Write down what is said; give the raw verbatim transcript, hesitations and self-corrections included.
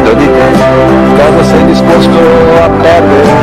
meglio di te, cosa sei disposto a perdere?